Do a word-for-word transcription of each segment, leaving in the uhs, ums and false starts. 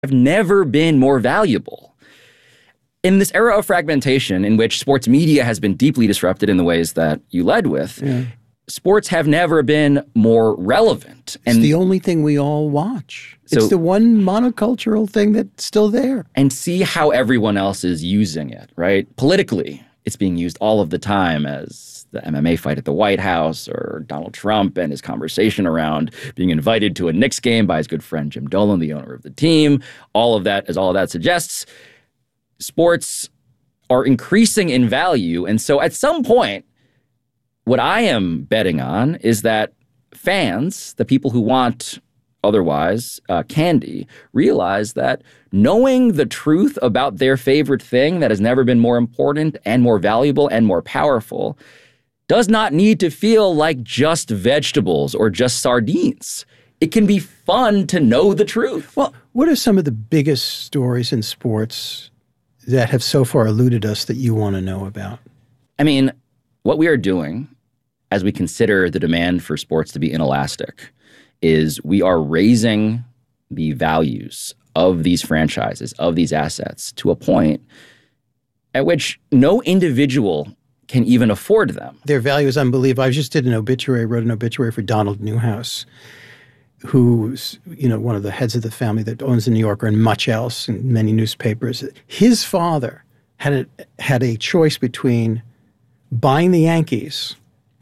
have never been more valuable. In this era of fragmentation in which sports media has been deeply disrupted in the ways that you led with, yeah. sports have never been more relevant. And it's the only thing we all watch. So, it's the one monocultural thing that's still there. And see how everyone else is using it, right? Politically, it's being used all of the time as the M M A fight at the White House, or Donald Trump and his conversation around being invited to a Knicks game by his good friend Jim Dolan, the owner of the team. All of that, as all of that suggests, sports are increasing in value. And so at some point, what I am betting on is that fans, the people who want otherwise uh, candy, realize that knowing the truth about their favorite thing that has never been more important and more valuable and more powerful does not need to feel like just vegetables or just sardines. It can be fun to know the truth. Well, what are some of the biggest stories in sports that have so far eluded us that you want to know about? I mean, what we are doing as we consider the demand for sports to be inelastic is we are raising the values of these franchises, of these assets, to a point at which no individual can even afford them. Their value is unbelievable. I just did an obituary, wrote an obituary for Donald Newhouse, who's, you know, one of the heads of the family that owns the New Yorker and much else and many newspapers. His father had a, had a choice between buying the Yankees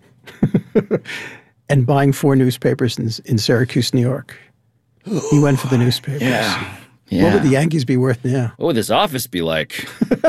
and buying four newspapers in, in Syracuse, New York. He went for the newspapers. Yeah. yeah. What would the Yankees be worth now? What would this office be like?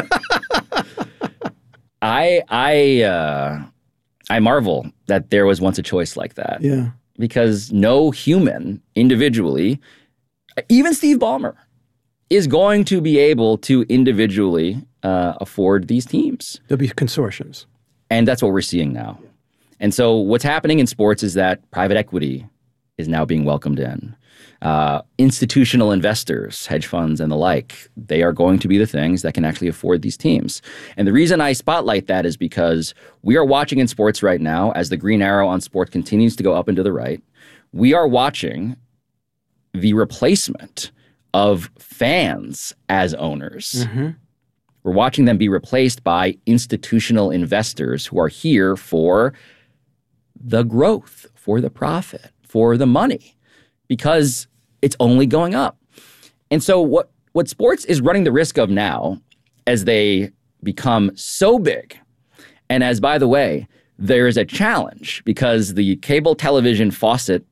I I uh, I marvel that there was once a choice like that. Yeah. Because no human individually, even Steve Ballmer, is going to be able to individually uh, afford these teams. There'll be consortiums. And that's what we're seeing now. And so what's happening in sports is that private equity is now being welcomed in. Uh, institutional investors, hedge funds and the like, they are going to be the things that can actually afford these teams. And the reason I spotlight that is because we are watching in sports right now, as the green arrow on sports continues to go up and to the right, we are watching the replacement of fans as owners. Mm-hmm. We're watching them be replaced by institutional investors who are here for the growth, for the profit, for the money, because it's only going up. And so what, what sports is running the risk of now, as they become so big, and as, by the way, there is a challenge because the cable television faucet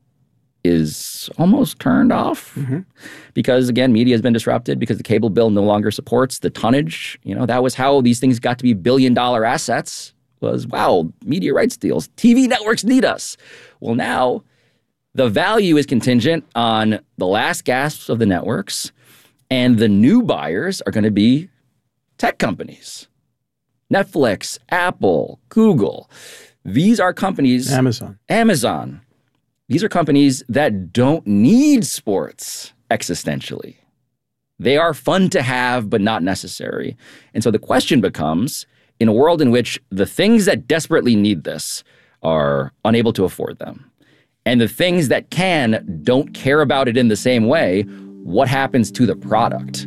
is almost turned off mm-hmm. because, again, media has been disrupted, because the cable bill no longer supports the tonnage. You know, that was how these things got to be billion-dollar assets, was, wow, media rights deals. T V networks need us. Well, now the value is contingent on the last gasps of the networks, and the new buyers are going to be tech companies. Netflix, Apple, Google. These are companies. Amazon. Amazon. These are companies that don't need sports existentially. They are fun to have, but not necessary. And so the question becomes, in a world in which the things that desperately need this are unable to afford them, and the things that can don't care about it in the same way, what happens to the product?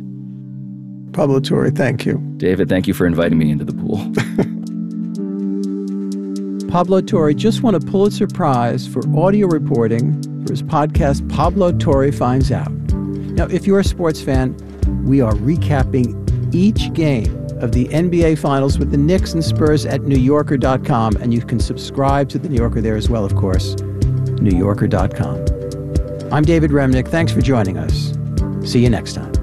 Pablo Torre, thank you. David, thank you for inviting me into the pool. Pablo Torre just won a Pulitzer Prize for audio reporting for his podcast, Pablo Torre Finds Out. Now, if you're a sports fan, we are recapping each game of the N B A Finals with the Knicks and Spurs at New Yorker dot com, and you can subscribe to The New Yorker there as well, of course, New Yorker dot com. I'm David Remnick. Thanks for joining us. See you next time.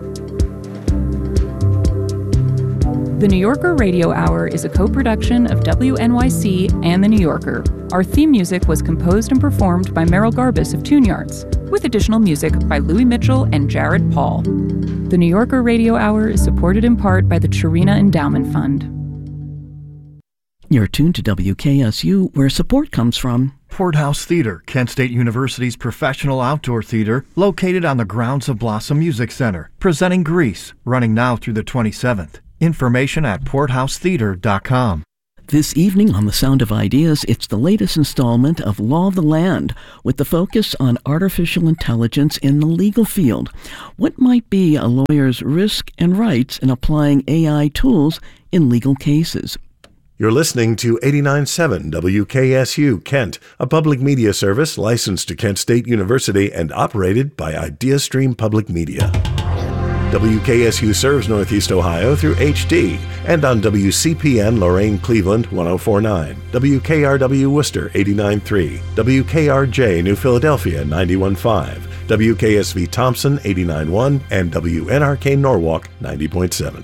The New Yorker Radio Hour is a co-production of W N Y C and The New Yorker. Our theme music was composed and performed by Merrill Garbus of Tune Yards, with additional music by Louis Mitchell and Jared Paul. The New Yorker Radio Hour is supported in part by the Chirina Endowment Fund. You're tuned to W K S U, where support comes from Porthouse Theater, Kent State University's professional outdoor theater, located on the grounds of Blossom Music Center, presenting Grease, running now through the twenty-seventh. Information at porthouse theater dot com. This evening on The Sound of Ideas, it's the latest installment of Law of the Land, with the focus on artificial intelligence in the legal field. What might be a lawyer's risk and rights in applying A I tools in legal cases? You're listening to eighty-nine point seven W K S U Kent, a public media service licensed to Kent State University and operated by IdeaStream Public Media. W K S U serves Northeast Ohio through H D and on W C P N Lorain Cleveland one oh four point nine, W K R W Worcester eighty-nine point three, W K R J New Philadelphia ninety-one point five, W K S V Thompson eighty-nine point one, and W N R K Norwalk ninety point seven.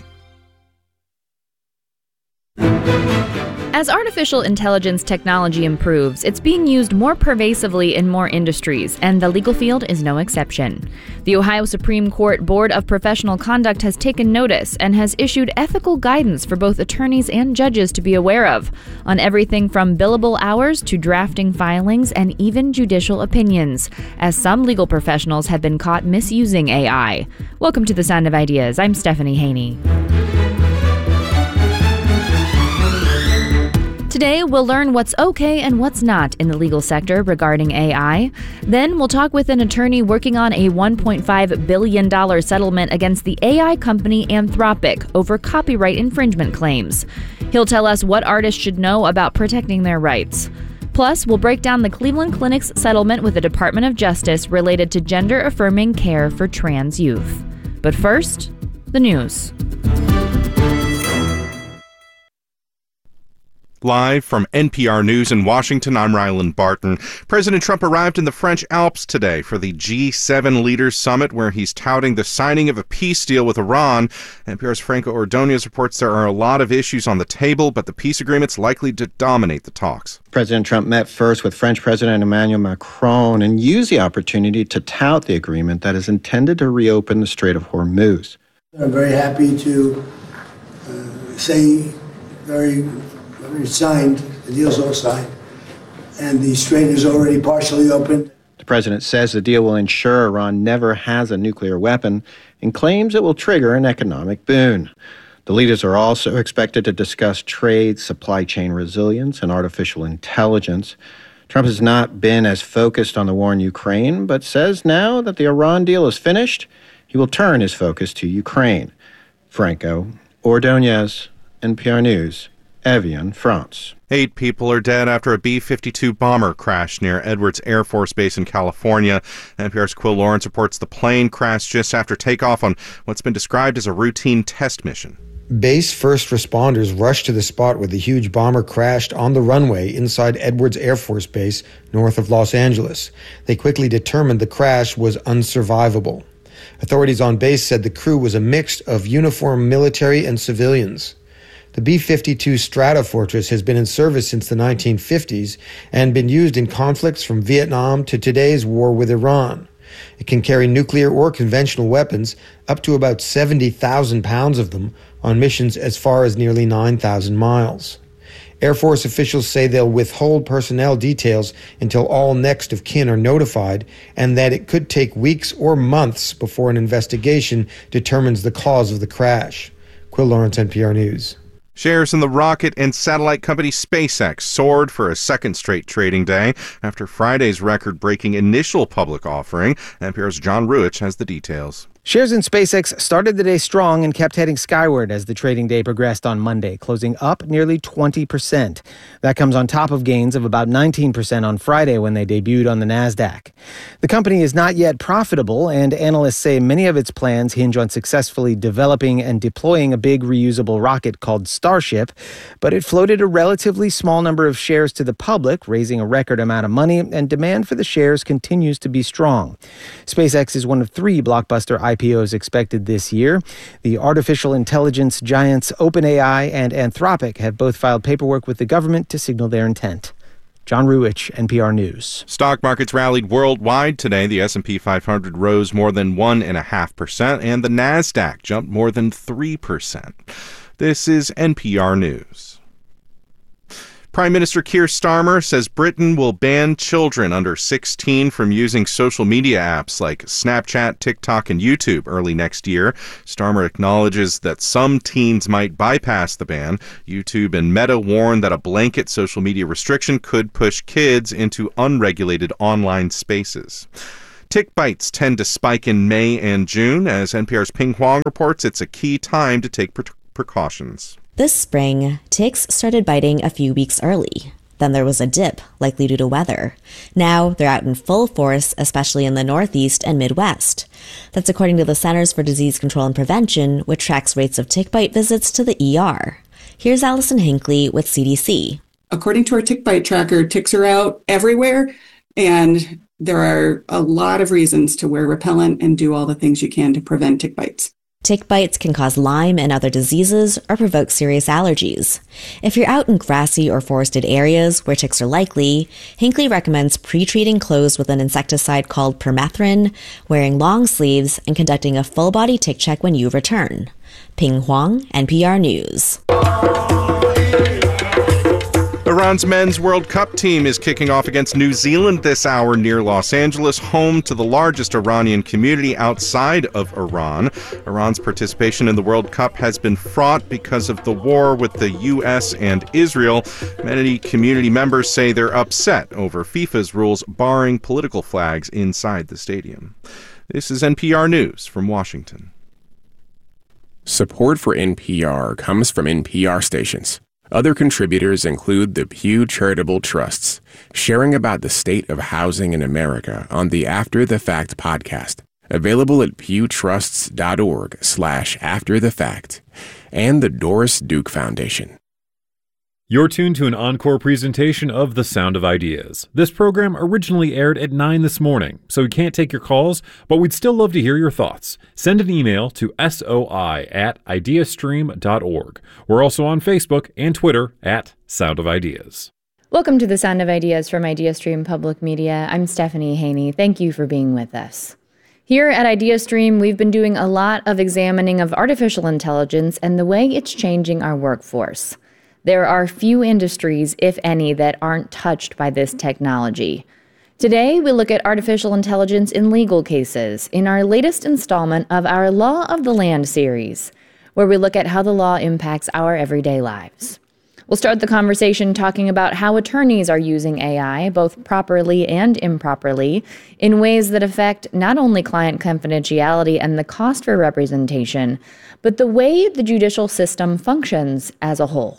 As artificial intelligence technology improves, it's being used more pervasively in more industries, and the legal field is no exception. The Ohio Supreme Court Board of Professional Conduct has taken notice and has issued ethical guidance for both attorneys and judges to be aware of, on everything from billable hours to drafting filings and even judicial opinions, as some legal professionals have been caught misusing A I. Welcome to The Sound of Ideas. I'm Stephanie Haney. Today, we'll learn what's okay and what's not in the legal sector regarding A I. Then, we'll talk with an attorney working on a one point five billion dollars settlement against the A I company Anthropic over copyright infringement claims. He'll tell us what artists should know about protecting their rights. Plus, we'll break down the Cleveland Clinic's settlement with the Department of Justice related to gender-affirming care for trans youth. But first, the news. Live from N P R News in Washington, I'm Ryland Barton. President Trump arrived in the French Alps today for the G seven Leaders Summit, where he's touting the signing of a peace deal with Iran. N P R's Franco Ordonez reports there are a lot of issues on the table, but the peace agreement's likely to dominate the talks. President Trump met first with French President Emmanuel Macron and used the opportunity to tout the agreement that is intended to reopen the Strait of Hormuz. I'm very happy to uh, say very It's signed, the deal's all signed, and the strait is already partially open. The president says the deal will ensure Iran never has a nuclear weapon and claims it will trigger an economic boon. The leaders are also expected to discuss trade, supply chain resilience, and artificial intelligence. Trump has not been as focused on the war in Ukraine, but says now that the Iran deal is finished, he will turn his focus to Ukraine. Franco Ordonez, N P R News. Evian, France. Eight people are dead after a B fifty-two bomber crashed near Edwards Air Force Base in California. N P R's Quill Lawrence reports the plane crashed just after takeoff on what's been described as a routine test mission. Base first responders rushed to the spot where the huge bomber crashed on the runway inside Edwards Air Force Base north of Los Angeles. They quickly determined the crash was unsurvivable. Authorities on base said the crew was a mix of uniformed military and civilians. The B fifty-two Stratofortress has been in service since the nineteen fifties and been used in conflicts from Vietnam to today's war with Iran. It can carry nuclear or conventional weapons, up to about seventy thousand pounds of them, on missions as far as nearly nine thousand miles. Air Force officials say they'll withhold personnel details until all next of kin are notified, and that it could take weeks or months before an investigation determines the cause of the crash. Quill Lawrence, N P R News. Shares in the rocket and satellite company SpaceX soared for a second straight trading day after Friday's record-breaking initial public offering. N P R's John Ruich has the details. Shares in SpaceX started the day strong and kept heading skyward as the trading day progressed on Monday, closing up nearly twenty percent. That comes on top of gains of about nineteen percent on Friday when they debuted on the NASDAQ. The company is not yet profitable, and analysts say many of its plans hinge on successfully developing and deploying a big reusable rocket called Starship, but it floated a relatively small number of shares to the public, raising a record amount of money, and demand for the shares continues to be strong. SpaceX is one of three blockbuster I P Os expected this year. The artificial intelligence giants OpenAI and Anthropic have both filed paperwork with the government to signal their intent. John Ruich, N P R News. Stock markets rallied worldwide today. The S and P five hundred rose more than one point five percent, and the NASDAQ jumped more than three percent. This is N P R News. Prime Minister Keir Starmer says Britain will ban children under sixteen from using social media apps like Snapchat, TikTok, and YouTube early next year. Starmer acknowledges that some teens might bypass the ban. YouTube and Meta warn that a blanket social media restriction could push kids into unregulated online spaces. Tick bites tend to spike in May and June. As N P R's Ping Huang reports, it's a key time to take pre- precautions. This spring, ticks started biting a few weeks early. Then there was a dip, likely due to weather. Now they're out in full force, especially in the Northeast and Midwest. That's according to the Centers for Disease Control and Prevention, which tracks rates of tick bite visits to the E R. Here's Allison Hinckley with C D C. According to our tick bite tracker, ticks are out everywhere, and there are a lot of reasons to wear repellent and do all the things you can to prevent tick bites. Tick bites can cause Lyme and other diseases or provoke serious allergies. If you're out in grassy or forested areas where ticks are likely, Hinckley recommends pre-treating clothes with an insecticide called permethrin, wearing long sleeves, and conducting a full-body tick check when you return. Ping Huang, N P R News. Iran's men's World Cup team is kicking off against New Zealand this hour near Los Angeles, home to the largest Iranian community outside of Iran. Iran's participation in the World Cup has been fraught because of the war with the U S and Israel. Many community members say they're upset over FIFA's rules barring political flags inside the stadium. This is N P R News from Washington. Support for N P R comes from N P R stations. Other contributors include the Pew Charitable Trusts, sharing about the state of housing in America on the After the Fact podcast, available at pewtrusts.org slash after the fact, and the Doris Duke Foundation. You're tuned to an encore presentation of The Sound of Ideas. This program originally aired at nine this morning, so we can't take your calls, but we'd still love to hear your thoughts. Send an email to soi at ideastream dot org. We're also on Facebook and Twitter at Sound of Ideas. Welcome to The Sound of Ideas from IdeaStream Public Media. I'm Stephanie Haney. Thank you for being with us. Here at IdeaStream, we've been doing a lot of examining of artificial intelligence and the way it's changing our workforce. There are few industries, if any, that aren't touched by this technology. Today, we look at artificial intelligence in legal cases in our latest installment of our Law of the Land series, where we look at how the law impacts our everyday lives. We'll start the conversation talking about how attorneys are using A I, both properly and improperly, in ways that affect not only client confidentiality and the cost for representation, but the way the judicial system functions as a whole.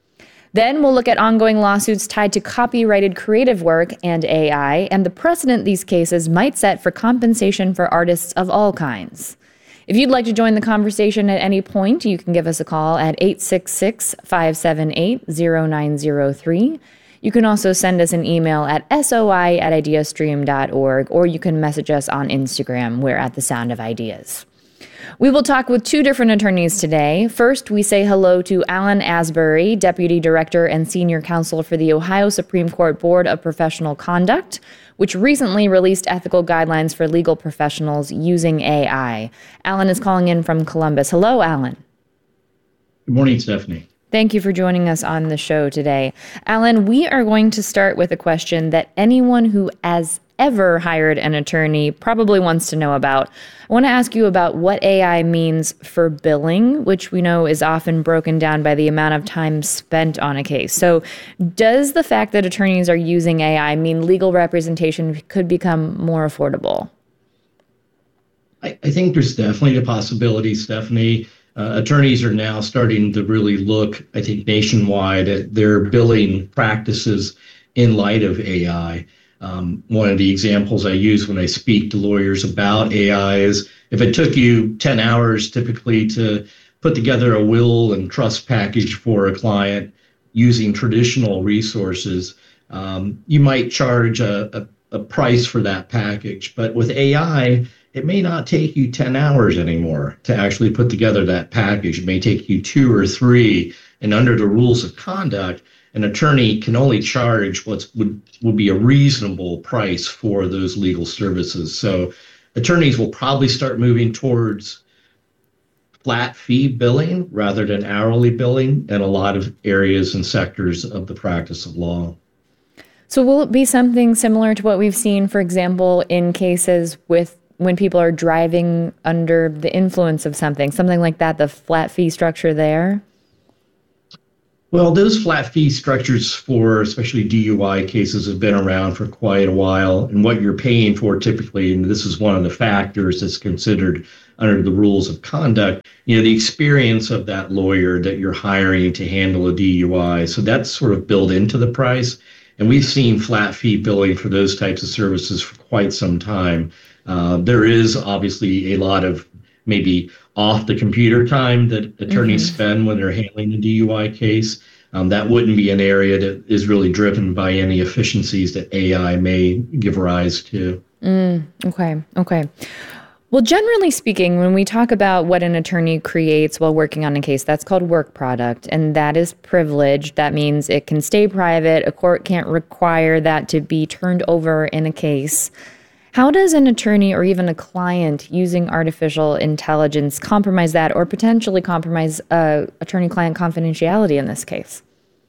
Then we'll look at ongoing lawsuits tied to copyrighted creative work and A I and the precedent these cases might set for compensation for artists of all kinds. If you'd like to join the conversation at any point, you can give us a call at eight six six, five seven eight, zero nine zero three. You can also send us an email at soi at ideastream dot org, or you can message us on Instagram. We're at The Sound of Ideas. We will talk with two different attorneys today. First, we say hello to Alan Asbury, Deputy Director and Senior Counsel for the Ohio Supreme Court Board of Professional Conduct, which recently released ethical guidelines for legal professionals using A I. Alan is calling in from Columbus. Hello, Alan. Good morning, Stephanie. Thank you for joining us on the show today. Alan, we are going to start with a question that anyone who has ever hired an attorney probably wants to know about. I want to ask you about what A I means for billing, which we know is often broken down by the amount of time spent on a case. So does the fact that attorneys are using A I mean legal representation could become more affordable? I, I think there's definitely a possibility, Stephanie. Uh, attorneys are now starting to really look, I think, nationwide at their billing practices in light of A I. Um, one of the examples I use when I speak to lawyers about A I is if it took you ten hours typically to put together a will and trust package for a client using traditional resources, um, you might charge a, a, a price for that package. But with A I, it may not take you ten hours anymore to actually put together that package. It may take you two or three. And under the rules of conduct, an attorney can only charge what would, would be a reasonable price for those legal services. So attorneys will probably start moving towards flat fee billing rather than hourly billing in a lot of areas and sectors of the practice of law. So will it be something similar to what we've seen, for example, in cases with when people are driving under the influence of something, something like that, the flat fee structure there? Well, those flat fee structures for especially D U I cases have been around for quite a while. And what you're paying for typically, and this is one of the factors that's considered under the rules of conduct, you know, the experience of that lawyer that you're hiring to handle a D U I. So that's sort of built into the price. And we've seen flat fee billing for those types of services for quite some time. Uh, there is obviously a lot of maybe off the computer time that attorneys mm-hmm. spend when they're handling a D U I case. Um, that wouldn't be an area that is really driven by any efficiencies that A I may give rise to. Mm, okay, okay. Well, generally speaking, when we talk about what an attorney creates while working on a case, that's called work product, and that is privileged. That means it can stay private. A court can't require that to be turned over in a case. How does an attorney or even a client using artificial intelligence compromise that or potentially compromise uh, attorney-client confidentiality in this case?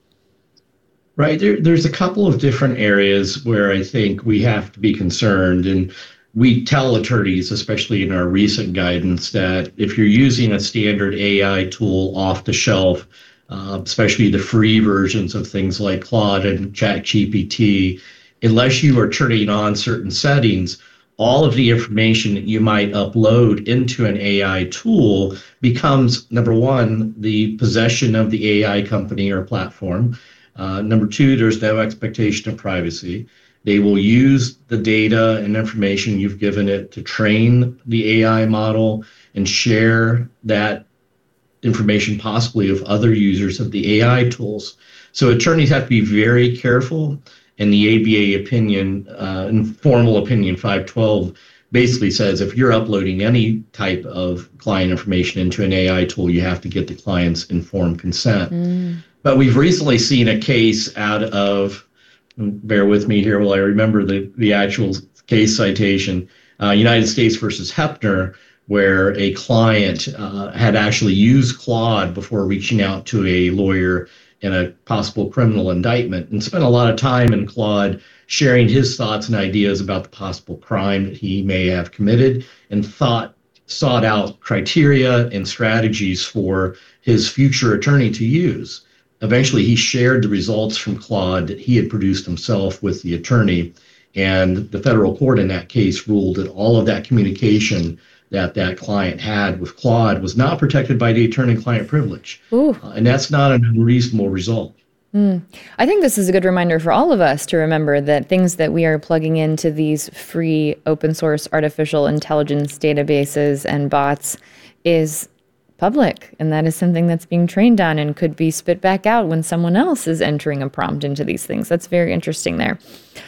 Right. There, there's a couple of different areas where I think we have to be concerned. And we tell attorneys, especially in our recent guidance, that if you're using a standard A I tool off the shelf, uh, especially the free versions of things like Claude and ChatGPT, unless you are turning on certain settings, all of the information that you might upload into an A I tool becomes, number one, the possession of the A I company or platform. Uh, number two, there's no expectation of privacy. They will use the data and information you've given it to train the A I model and share that information possibly with other users of the A I tools. So attorneys have to be very careful. And the A B A opinion, uh, informal opinion five twelve, basically says if you're uploading any type of client information into an A I tool, you have to get the client's informed consent. Mm. But we've recently seen a case out of, bear with me here while I remember the, the actual case citation, uh, United States versus Hepner, where a client uh, had actually used Claude before reaching out to a lawyer in a possible criminal indictment and spent a lot of time in Claude sharing his thoughts and ideas about the possible crime that he may have committed and thought, sought out criteria and strategies for his future attorney to use. Eventually, he shared the results from Claude that he had produced himself with the attorney, and the federal court in that case ruled that all of that communication that that client had with Claude was not protected by the attorney-client privilege. Uh, and that's not an unreasonable result. Mm. I think this is a good reminder for all of us to remember that things that we are plugging into these free open source artificial intelligence databases and bots is public, and that is something that's being trained on and could be spit back out when someone else is entering a prompt into these things. That's very interesting there.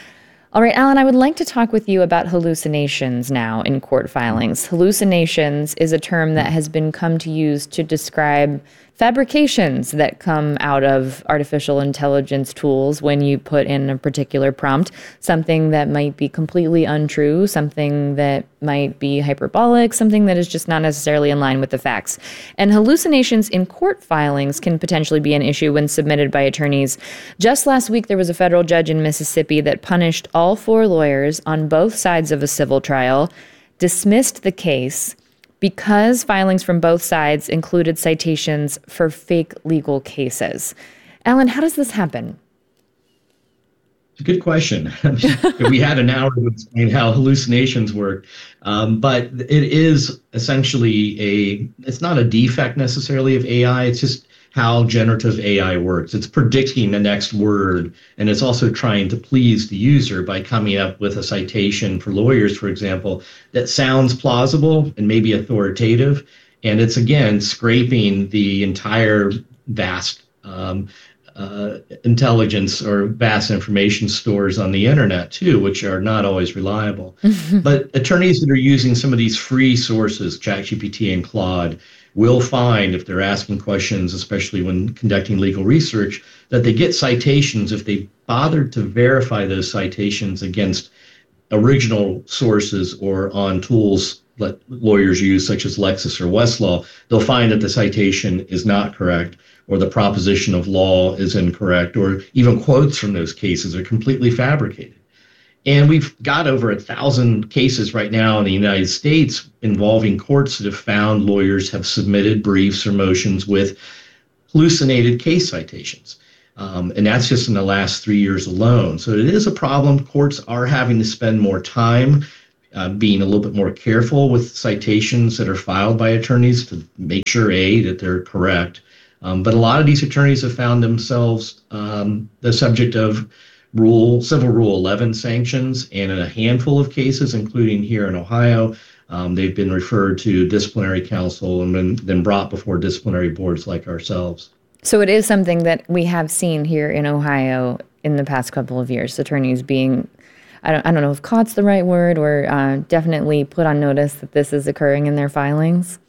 All right, Alan, I would like to talk with you about hallucinations now in court filings. Hallucinations is a term that has been come to use to describe fabrications that come out of artificial intelligence tools when you put in a particular prompt, something that might be completely untrue, something that might be hyperbolic, something that is just not necessarily in line with the facts. And hallucinations in court filings can potentially be an issue when submitted by attorneys. Just last week, there was a federal judge in Mississippi that punished all four lawyers on both sides of a civil trial, dismissed the case, because filings from both sides included citations for fake legal cases. Alan, how does this happen? It's a good question. We had an hour to explain how hallucinations work, um, but it is essentially a, it's not a defect necessarily of A I, it's just how generative A I works. It's predicting the next word, and it's also trying to please the user by coming up with a citation for lawyers, for example, that sounds plausible and maybe authoritative. And it's, again, scraping the entire vast um, uh, intelligence or vast information stores on the internet, too, which are not always reliable. But attorneys that are using some of these free sources, ChatGPT and Claude, will find, if they're asking questions, especially when conducting legal research, that they get citations if they bothered to verify those citations against original sources or on tools let lawyers use, such as Lexis or Westlaw, they'll find that the citation is not correct, or the proposition of law is incorrect, or even quotes from those cases are completely fabricated. And we've got over a thousand cases right now in the United States involving courts that have found lawyers have submitted briefs or motions with hallucinated case citations. Um, and that's just in the last three years alone. So it is a problem. Courts are having to spend more time uh, being a little bit more careful with citations that are filed by attorneys to make sure, A, that they're correct. Um, but a lot of these attorneys have found themselves um, the subject of Rule Civil Rule eleven sanctions, and in a handful of cases, including here in Ohio, um, they've been referred to disciplinary counsel and been then brought before disciplinary boards like ourselves. So it is something that we have seen here in Ohio in the past couple of years, attorneys being, I don't, I don't know if caught's the right word, or uh, definitely put on notice that this is occurring in their filings.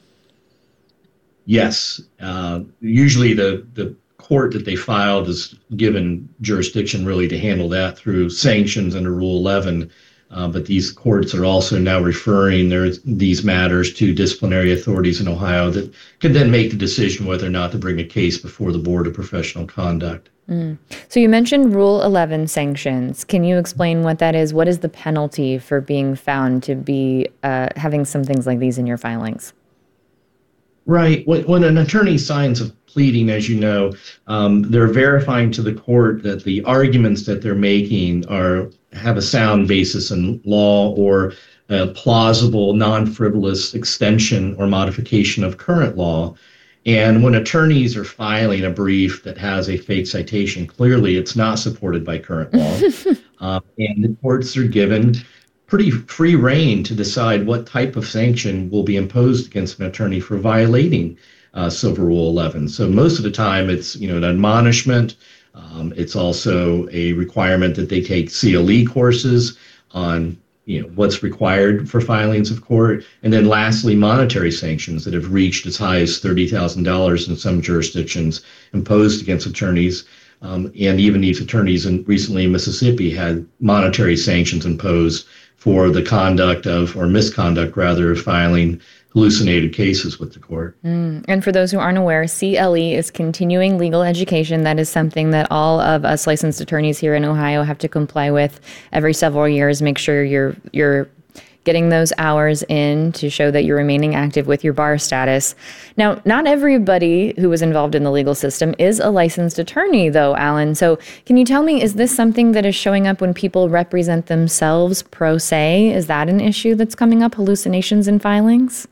Yes, uh, usually the the court that they filed is given jurisdiction really to handle that through sanctions under Rule eleven. Uh, but these courts are also now referring their, these matters to disciplinary authorities in Ohio that could then make the decision whether or not to bring a case before the Board of Professional Conduct. Mm. So you mentioned Rule eleven sanctions. Can you explain what that is? What is the penalty for being found to be uh, having some things like these in your filings? Right. When, when an attorney signs a pleading, as you know, um, they're verifying to the court that the arguments that they're making are have a sound basis in law or a plausible, non-frivolous extension or modification of current law. And when attorneys are filing a brief that has a fake citation, clearly it's not supported by current law. uh, and the courts are given pretty free rein to decide what type of sanction will be imposed against an attorney for violating uh, Civil Rule eleven. So most of the time it's, you know, an admonishment. Um, it's also a requirement that they take C L E courses on, you know, what's required for filings of court. And then lastly, monetary sanctions that have reached as high as thirty thousand dollars in some jurisdictions imposed against attorneys. Um, and even these attorneys in, recently in Mississippi had monetary sanctions imposed for the conduct of, or misconduct rather, of filing hallucinated cases with the court. Mm. And for those who aren't aware, C L E is continuing legal education. That is something that all of us licensed attorneys here in Ohio have to comply with every several years. Make sure you're you're getting those hours in to show that you're remaining active with your bar status. Now, not everybody who was involved in the legal system is a licensed attorney, though, Alan. So can you tell me, is this something that is showing up when people represent themselves pro se? Is that an issue that's coming up, hallucinations in filings?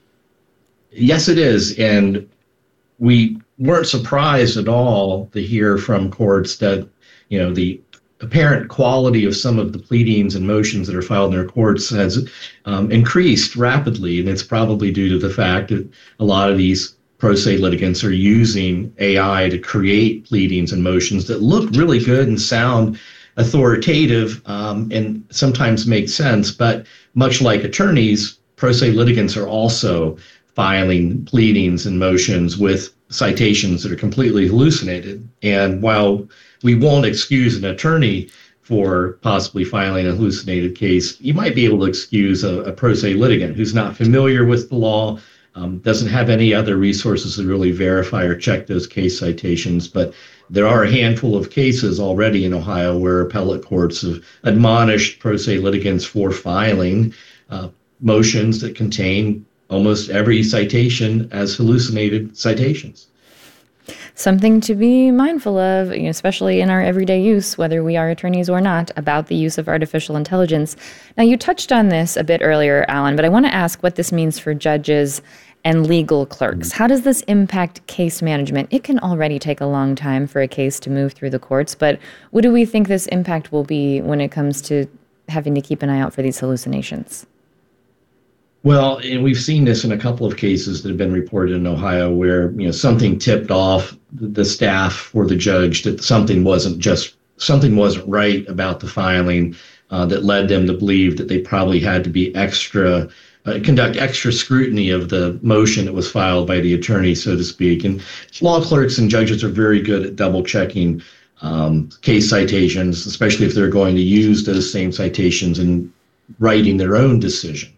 Yes, it is. And we weren't surprised at all to hear from courts that, you know, the apparent quality of some of the pleadings and motions that are filed in their courts has um, increased rapidly. And it's probably due to the fact that a lot of these pro se litigants are using A I to create pleadings and motions that look really good and sound authoritative um, and sometimes make sense. But much like attorneys, pro se litigants are also filing pleadings and motions with citations that are completely hallucinated. And while we won't excuse an attorney for possibly filing a hallucinated case, you might be able to excuse a, a pro se litigant who's not familiar with the law, um, doesn't have any other resources to really verify or check those case citations. But there are a handful of cases already in Ohio where appellate courts have admonished pro se litigants for filing uh, motions that contain almost every citation as hallucinated citations. Something to be mindful of, you know, especially in our everyday use, whether we are attorneys or not, about the use of artificial intelligence. Now, you touched on this a bit earlier, Alan, but I want to ask what this means for judges and legal clerks. How does this impact case management? It can already take a long time for a case to move through the courts, but what do we think this impact will be when it comes to having to keep an eye out for these hallucinations? Well, and we've seen this in a couple of cases that have been reported in Ohio where, you know, something tipped off the staff or the judge that something wasn't just something wasn't right about the filing uh, that led them to believe that they probably had to be extra uh, conduct extra scrutiny of the motion that was filed by the attorney, so to speak. And law clerks and judges are very good at double checking um, case citations, especially if they're going to use those same citations in writing their own decision.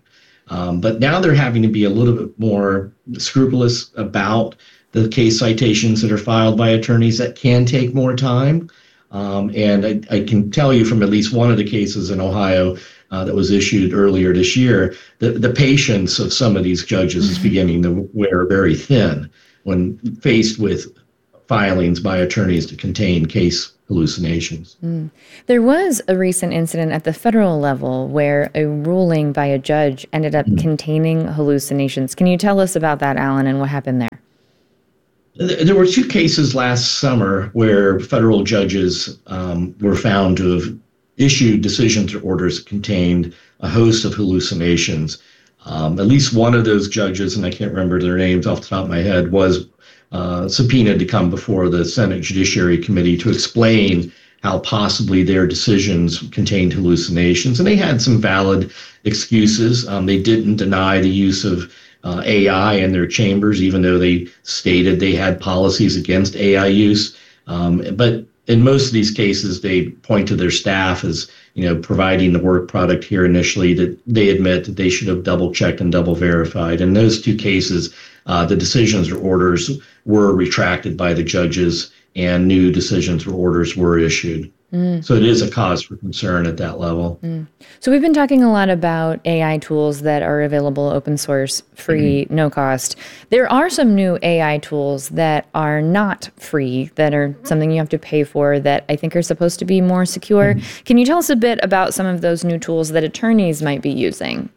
Um, but now they're having to be a little bit more scrupulous about the case citations that are filed by attorneys. That can take more time. Um, and I, I can tell you from at least one of the cases in Ohio uh, that was issued earlier this year, the, the patience of some of these judges is beginning to wear very thin when faced with filings by attorneys to contain case hallucinations. Mm. There was a recent incident at the federal level where a ruling by a judge ended up mm. containing hallucinations. Can you tell us about that, Alan, and what happened there? There were two cases last summer where federal judges um, were found to have issued decisions or orders that contained a host of hallucinations. Um, at least one of those judges, and I can't remember their names off the top of my head, was uh, subpoenaed to come before the Senate Judiciary Committee to explain how possibly their decisions contained hallucinations. And they had some valid excuses. Um, they didn't deny the use of Uh, A I in their chambers, even though they stated they had policies against A I use. Um, but in most of these cases, they point to their staff as, you know, providing the work product here initially that they admit that they should have double checked and double verified. In those two cases, uh, the decisions or orders were retracted by the judges and new decisions or orders were issued. Mm. So it is a cause for concern at that level. Mm. So we've been talking a lot about A I tools that are available open source, free, mm-hmm. no cost. There are some new A I tools that are not free, that are something you have to pay for, that I think are supposed to be more secure. Mm-hmm. Can you tell us a bit about some of those new tools that attorneys might be using?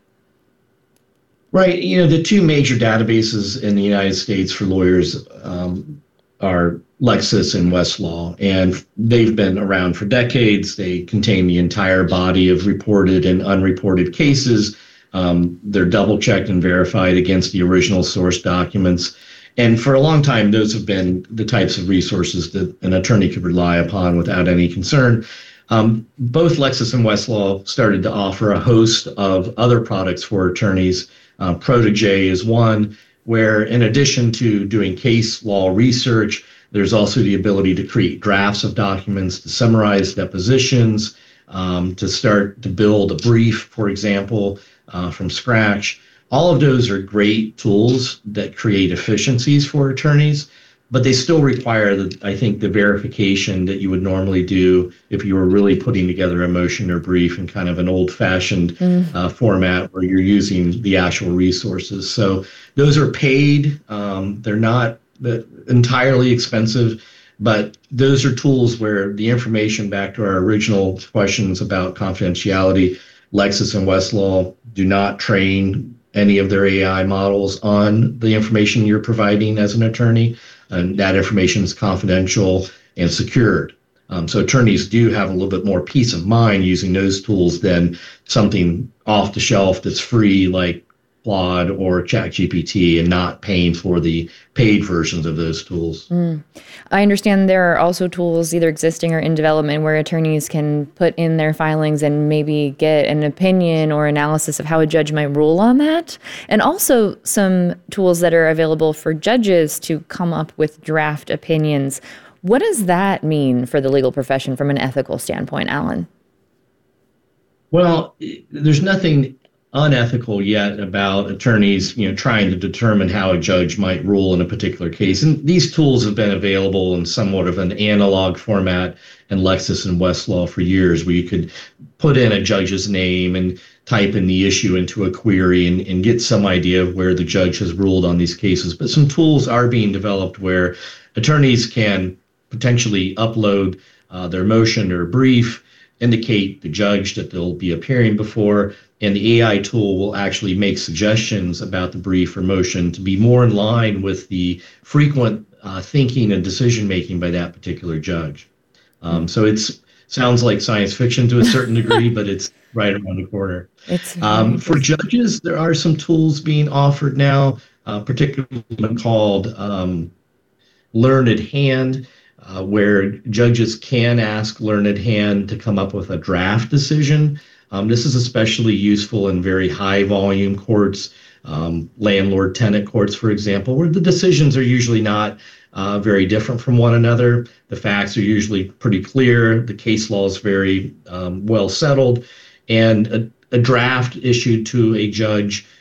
Right. You know, the two major databases in the United States for lawyers um, are Lexis and Westlaw, and they've been around for decades. They contain the entire body of reported and unreported cases. Um, they're double-checked and verified against the original source documents. And for a long time, those have been the types of resources that an attorney could rely upon without any concern. Um, both Lexis and Westlaw started to offer a host of other products for attorneys. Uh, Protégé is one, where in addition to doing case law research, there's also the ability to create drafts of documents, to summarize depositions, um, to start to build a brief, for example, uh, from scratch. All of those are great tools that create efficiencies for attorneys, but they still require, the, I think, the verification that you would normally do if you were really putting together a motion or brief in kind of an old-fashioned mm. uh, format where you're using the actual resources. So those are paid. Um, they're not entirely expensive, but those are tools where the information, back to our original questions about confidentiality, Lexis and Westlaw do not train any of their A I models on the information you're providing as an attorney, and that information is confidential and secured. Um, so attorneys do have a little bit more peace of mind using those tools than something off the shelf that's free like Claude or ChatGPT and not paying for the paid versions of those tools. Mm. I understand there are also tools either existing or in development where attorneys can put in their filings and maybe get an opinion or analysis of how a judge might rule on that. And also some tools that are available for judges to come up with draft opinions. What does that mean for the legal profession from an ethical standpoint, Alan? Well, there's nothing unethical yet about attorneys, you know, trying to determine how a judge might rule in a particular case. And these tools have been available in somewhat of an analog format in Lexis and Westlaw for years, where you could put in a judge's name and type in the issue into a query and, and get some idea of where the judge has ruled on these cases. But some tools are being developed where attorneys can potentially upload uh, their motion or brief, indicate the judge that they'll be appearing before, and the A I tool will actually make suggestions about the brief or motion to be more in line with the frequent uh, thinking and decision-making by that particular judge. Um, so it sounds like science fiction to a certain degree, but it's right around the corner. It's um, for judges, there are some tools being offered now, uh, particularly called um, Learned Hand, uh, where judges can ask Learned Hand to come up with a draft decision. Um, this is especially useful in very high volume courts, um, landlord-tenant courts, for example, where the decisions are usually not uh, very different from one another. The facts are usually pretty clear. The case law is very um, well settled. And a, a draft issued to a judge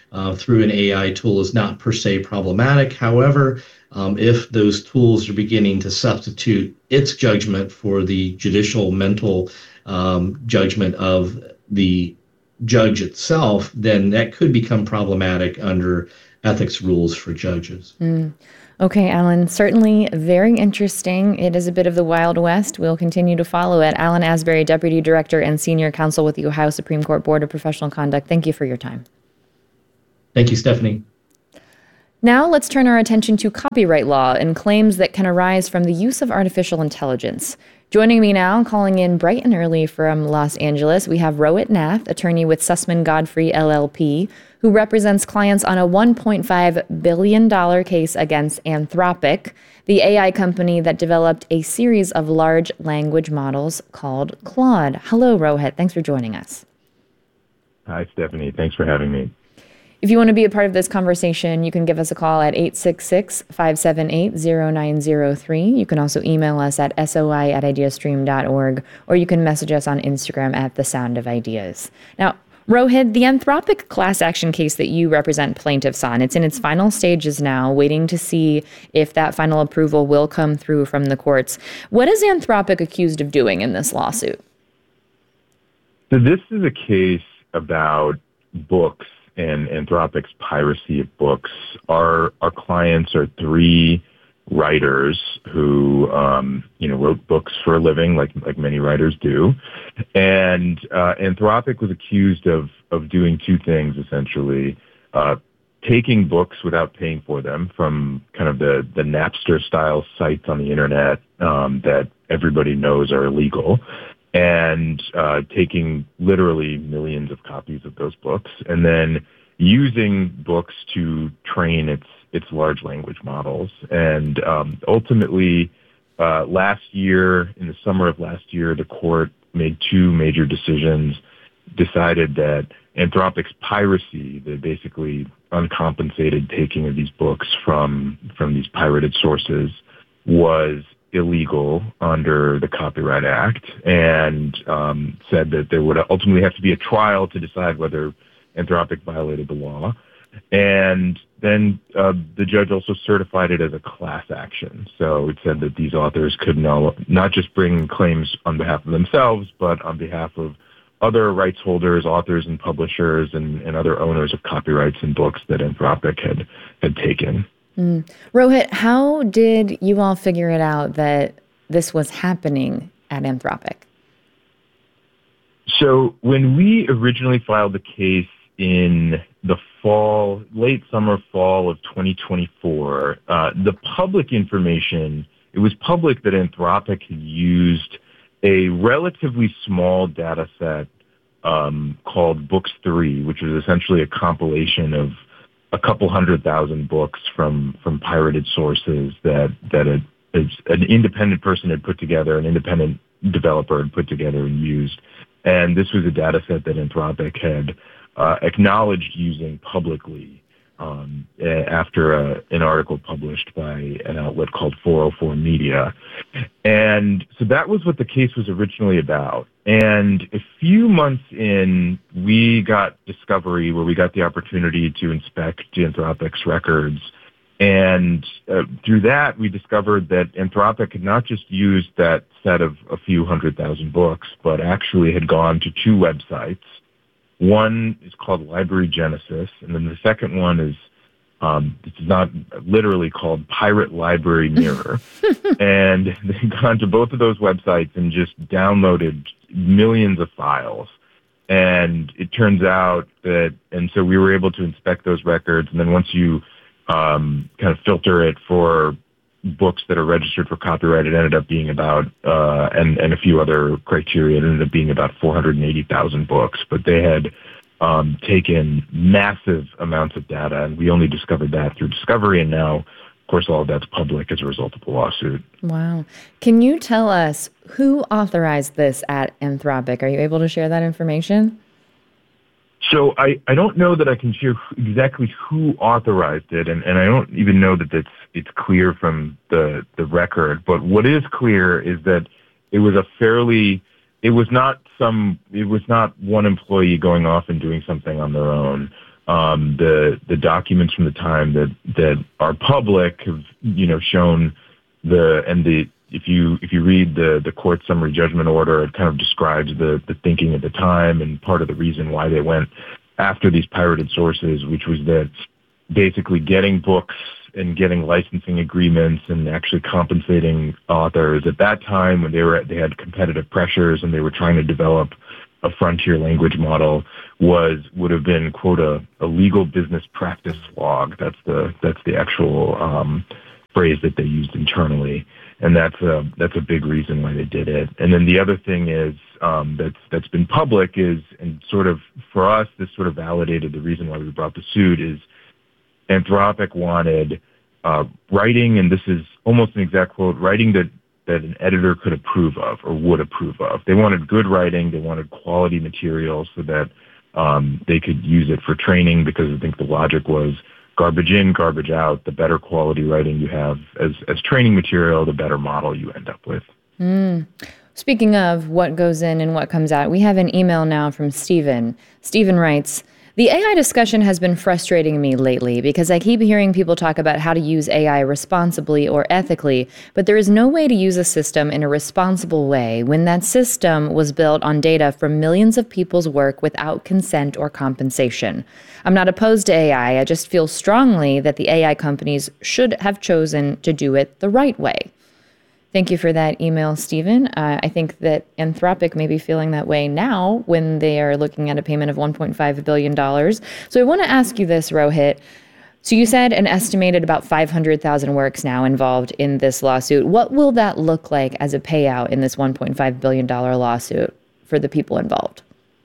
uh, through an A I tool is not per se problematic. However, um, if those tools are beginning to substitute its judgment for the judicial mental um, judgment of the judge itself, then that could become problematic under ethics rules for judges. Mm. Okay, Alan, certainly very interesting. It is a bit of the Wild West. We'll continue to follow it. Alan Asbury, Deputy Director and Senior Counsel with the Ohio Supreme Court Board of Professional Conduct. Thank you for your time. Thank you, Stephanie. Now let's turn our attention to copyright law and claims that can arise from the use of artificial intelligence. Joining me now, calling in bright and early from Los Angeles, we have Rohit Nath, attorney with Sussman Godfrey L L P, who represents clients on a one point five billion dollars case against Anthropic, the A I company that developed a series of large language models called Claude. Hello, Rohit. Thanks for joining us. Hi, Stephanie. Thanks for having me. If you want to be a part of this conversation, you can give us a call at eight six six, five seven eight, zero nine zero three. You can also email us at soi at ideastream dot org, or you can message us on Instagram at The Sound of Ideas. Now, Rohit, the Anthropic class action case that you represent plaintiffs on, it's in its final stages now, waiting to see if that final approval will come through from the courts. What is Anthropic accused of doing in this lawsuit? So this is a case about books and Anthropic's piracy of books. Our our clients are three writers who, um, you know, wrote books for a living, like like many writers do. And uh, Anthropic was accused of of doing two things, essentially. Uh, taking books without paying for them from kind of the, the Napster-style sites on the internet um, that everybody knows are illegal, and uh, taking literally millions of copies of those books, and then using books to train its its large language models. And um, ultimately, uh, last year, in the summer of last year, the court made two major decisions, decided that Anthropic's piracy, the basically uncompensated taking of these books from from these pirated sources, was illegal under the Copyright Act, and um, said that there would ultimately have to be a trial to decide whether Anthropic violated the law. And then uh, the judge also certified it as a class action. So it said that these authors could no, not just bring claims on behalf of themselves, but on behalf of other rights holders, authors and publishers, and, and other owners of copyrights and books that Anthropic had, had taken. Mm. Rohit, how did you all figure it out that this was happening at Anthropic? So when we originally filed the case in the fall, late summer, fall of twenty twenty-four, uh, the public information, it was public that Anthropic had used a relatively small data set um, called Books three, which was essentially a compilation of a couple hundred thousand books from, from pirated sources that, that a, an independent person had put together, an independent developer had put together and used. And this was a data set that Anthropic had uh, acknowledged using publicly um, after a, an article published by an outlet called four oh four Media. And so that was what the case was originally about. And a few months in, we got discovery where we got the opportunity to inspect Anthropic's records. And uh, through that, we discovered that Anthropic had not just used that set of a few hundred thousand books, but actually had gone to two websites. One is called Library Genesis, and then the second one is, um, it's not literally called Pirate Library Mirror. And they've gone to both of those websites and just downloaded millions of files. And it turns out that, and so we were able to inspect those records, and then once you Um, kind of filter it for books that are registered for copyright, it ended up being about, uh, and, and a few other criteria, it ended up being about four hundred eighty thousand books. But they had um, taken massive amounts of data, and we only discovered that through discovery, and now, of course, all of that's public as a result of the lawsuit. Wow. Can you tell us who authorized this at Anthropic? Are you able to share that information? So I, I don't know that I can share exactly who authorized it, and, and I don't even know that it's, it's clear from the, the record. But what is clear is that it was a fairly, it was not some, it was not one employee going off and doing something on their own. Um, the the documents from the time that, that are public have, you know, shown the and the if you if you read the the court summary judgment order, it kind of describes the the thinking at the time and part of the reason why they went after these pirated sources, which was that basically getting books and getting licensing agreements and actually compensating authors at that time when they were they had competitive pressures and they were trying to develop a frontier language model was would have been, quote, a, a legal business practice log. That's the that's the actual um, phrase that they used internally, and that's a that's a big reason why they did it. And then the other thing is um, that's that's been public is, and sort of for us, this sort of validated the reason why we brought the suit is Anthropic wanted uh, writing, and this is almost an exact quote, writing that that an editor could approve of or would approve of. They wanted good writing. They wanted quality material so that um, they could use it for training, because I think the logic was garbage in, garbage out. The better quality writing you have as, as training material, the better model you end up with. Mm. Speaking of what goes in and what comes out, we have an email now from Stephen. Stephen writes, "The A I discussion has been frustrating me lately because I keep hearing people talk about how to use A I responsibly or ethically, but there is no way to use a system in a responsible way when that system was built on data from millions of people's work without consent or compensation. I'm not opposed to A I, I just feel strongly that the A I companies should have chosen to do it the right way." Thank you for that email, Stephen. Uh, I think that Anthropic may be feeling that way now when they are looking at a payment of one point five billion dollars. So I want to ask you this, Rohit. So you said an estimated about five hundred thousand works now involved in this lawsuit. What will that look like as a payout in this one point five billion dollars lawsuit for the people involved?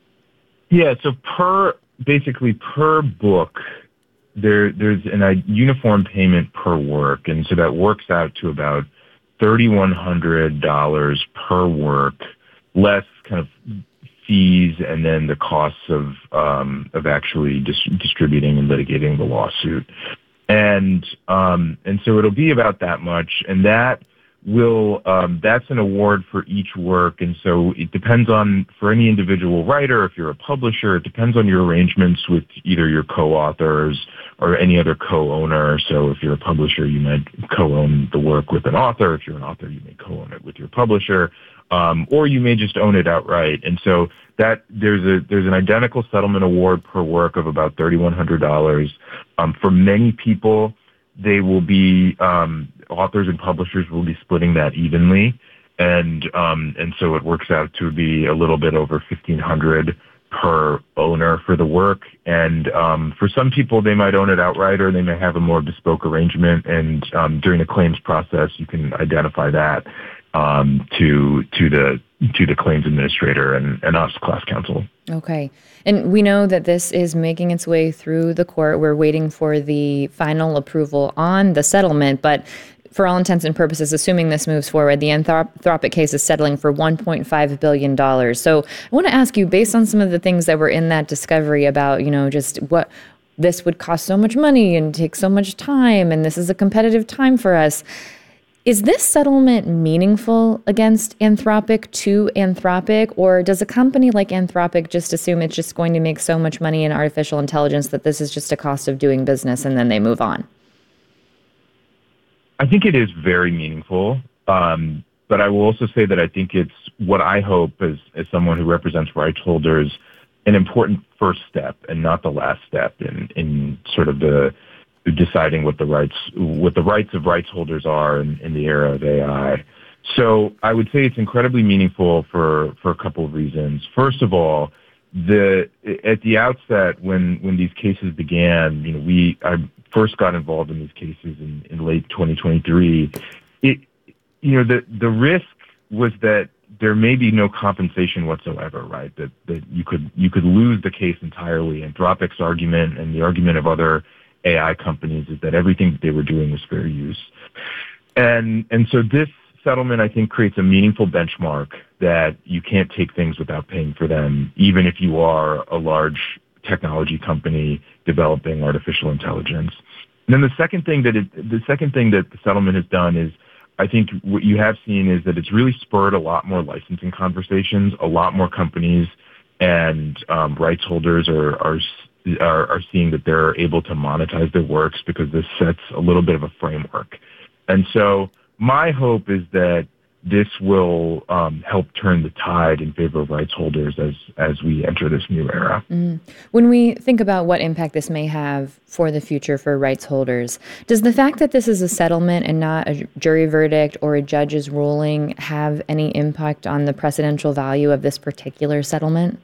Yeah, so per basically per book, there there's an, a uniform payment per work, and so that works out to about three thousand one hundred dollars per work, less kind of fees and then the costs of um, of actually dis- distributing and litigating the lawsuit. And um, and so it'll be about that much, and that will um, that's an award for each work. And so it depends on, for any individual writer, if you're a publisher, it depends on your arrangements with either your co-authors or any other co-owner. So if you're a publisher, you might co-own the work with an author. If you're an author, you may co-own it with your publisher, um, or you may just own it outright. And so that there's a there's an identical settlement award per work of about three thousand one hundred dollars. Um, for many people, they will be um, authors and publishers will be splitting that evenly, and um, and so it works out to be a little bit over fifteen hundred dollars per owner for the work. And um, for some people, they might own it outright, or they may have a more bespoke arrangement. And um, during the claims process, you can identify that um, to to the to the claims administrator and, and us, class counsel. Okay. And we know that this is making its way through the court. We're waiting for the final approval on the settlement, but for all intents and purposes, assuming this moves forward, the Anthropic case is settling for one point five billion dollars. So I want to ask you, based on some of the things that were in that discovery about, you know, just what this would cost so much money and take so much time, and this is a competitive time for us, is this settlement meaningful against Anthropic to Anthropic, or does a company like Anthropic just assume it's just going to make so much money in artificial intelligence that this is just a cost of doing business and then they move on? I think it is very meaningful, um, but I will also say that I think it's what I hope as, as someone who represents rights holders, an important first step and not the last step in, in sort of the deciding what the rights what the rights of rights holders are in, in the era of A I. So I would say it's incredibly meaningful for, for a couple of reasons. First of all, the at the outset when, when these cases began, you know, we I first got involved in these cases in, in late twenty twenty-three. It you know the the risk was that there may be no compensation whatsoever, right? That that you could you could lose the case entirely. Anthropic's argument and the argument of other A I companies is that everything that they were doing was fair use. And and so this settlement, I think, creates a meaningful benchmark that you can't take things without paying for them, even if you are a large technology company developing artificial intelligence. And then the second thing that it, the second thing that the settlement has done is, I think what you have seen is that it's really spurred a lot more licensing conversations. A lot more companies and um, rights holders are, are are, are seeing that they're able to monetize their works because this sets a little bit of a framework. And so my hope is that this will um, help turn the tide in favor of rights holders as as we enter this new era. Mm. When we think about what impact this may have for the future for rights holders, does the fact that this is a settlement and not a jury verdict or a judge's ruling have any impact on the precedential value of this particular settlement?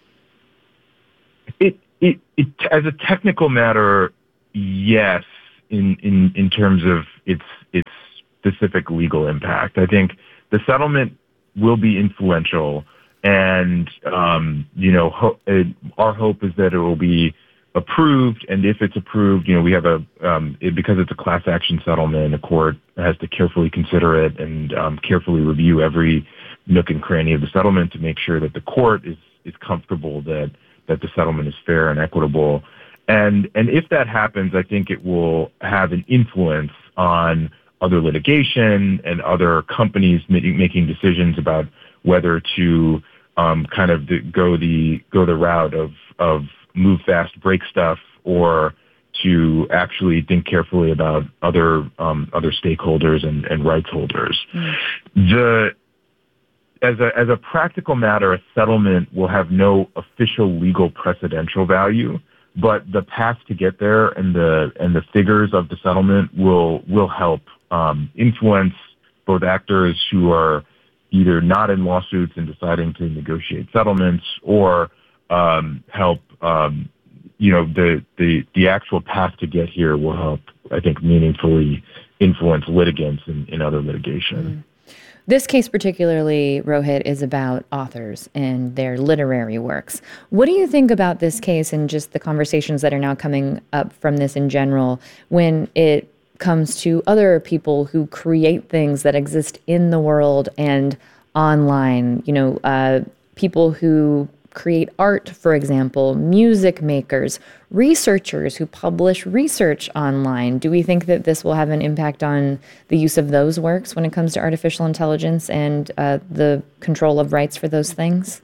It, it, it as a technical matter, yes, in, in, in terms of its its specific legal impact. I think the settlement will be influential, and um, you know, ho- it, our hope is that it will be approved. And if it's approved, you know, we have a um, it, because it's a class action settlement, a court has to carefully consider it and um, carefully review every nook and cranny of the settlement to make sure that the court is is comfortable that that the settlement is fair and equitable. And and if that happens, I think it will have an influence on other litigation and other companies making, making decisions about whether to um, kind of the, go the go the route of of move fast, break stuff, or to actually think carefully about other um, other stakeholders and, and rights holders. Mm. The as a as a practical matter, a settlement will have no official legal precedential value, but the path to get there and the and the figures of the settlement will will help um, influence both actors who are either not in lawsuits and deciding to negotiate settlements, or um, help um, you know the, the the actual path to get here will help, I think, meaningfully influence litigants in, in other litigation. Mm. This case particularly, Rohit, is about authors and their literary works. What do you think about this case and just the conversations that are now coming up from this in general when it comes to other people who create things that exist in the world and online? You know, uh, people who create art, for example, music makers, researchers who publish research online. Do we think that this will have an impact on the use of those works when it comes to artificial intelligence and uh, the control of rights for those things?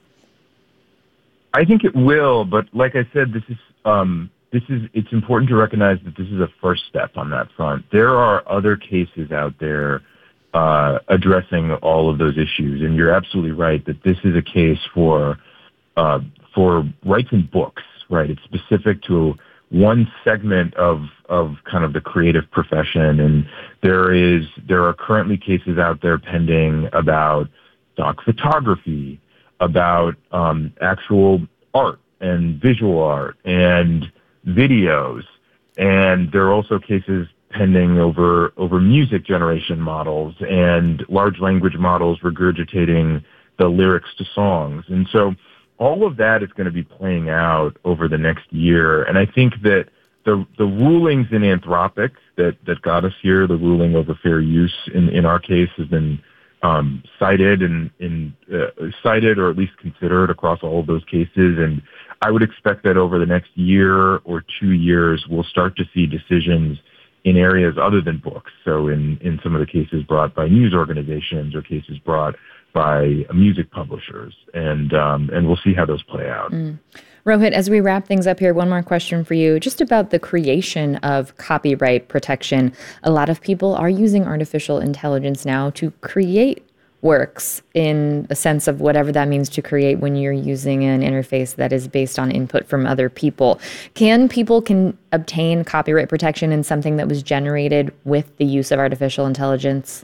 I think it will, but like I said, this is um, this is it's important to recognize that this is a first step on that front. There are other cases out there uh, addressing all of those issues, and you're absolutely right that this is a case for Uh, for rights in books, right? It's specific to one segment of of kind of the creative profession, and there is there are currently cases out there pending about stock photography, about um, actual art and visual art and videos, and there are also cases pending over over music generation models and large language models regurgitating the lyrics to songs, and so all of that is going to be playing out over the next year. And I think that the the rulings in Anthropic that, that got us here, the ruling over fair use in, in our case, has been um, cited and in, uh, cited or at least considered across all of those cases. And I would expect that over the next year or two years, we'll start to see decisions in areas other than books. So in, in some of the cases brought by news organizations or cases brought by music publishers, and um, and we'll see how those play out. Mm. Rohit, as we wrap things up here, one more question for you, just about the creation of copyright protection. A lot of people are using artificial intelligence now to create works in a sense of whatever that means to create when you're using an interface that is based on input from other people. Can people can obtain copyright protection in something that was generated with the use of artificial intelligence?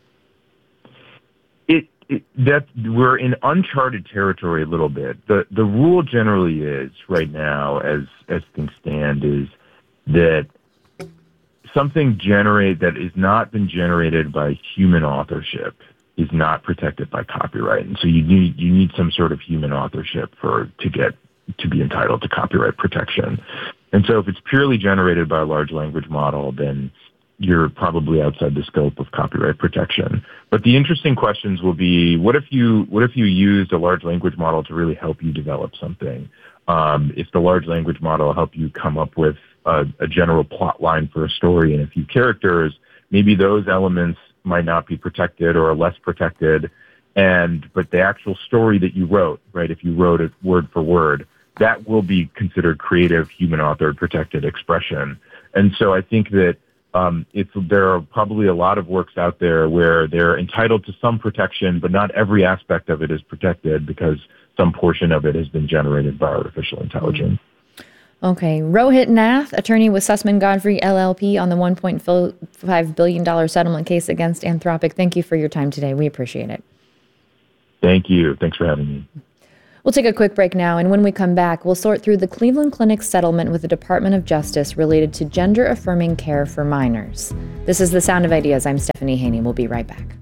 It It, that we're in uncharted territory a little bit. The the rule generally is right now, as as things stand, is that something generate that is not been generated by human authorship is not protected by copyright, and so you need you need some sort of human authorship for to get to be entitled to copyright protection. And so if it's purely generated by a large language model, then you're probably outside the scope of copyright protection. But the interesting questions will be, what if you what if you used a large language model to really help you develop something? Um, if the large language model helped you come up with a, a general plot line for a story and a few characters, maybe those elements might not be protected or are less protected. And but the actual story that you wrote, right, if you wrote it word for word, that will be considered creative, human-authored, protected expression. And so I think that um, it's there are probably a lot of works out there where they're entitled to some protection, but not every aspect of it is protected because some portion of it has been generated by artificial intelligence. Okay. Rohit Nath, attorney with Sussman Godfrey, L L P, on the one point five billion dollars settlement case against Anthropic. Thank you for your time today. We appreciate it. Thank you. Thanks for having me. We'll take a quick break now, and when we come back, we'll sort through the Cleveland Clinic settlement with the Department of Justice related to gender-affirming care for minors. This is The Sound of Ideas. I'm Stephanie Haney. We'll be right back.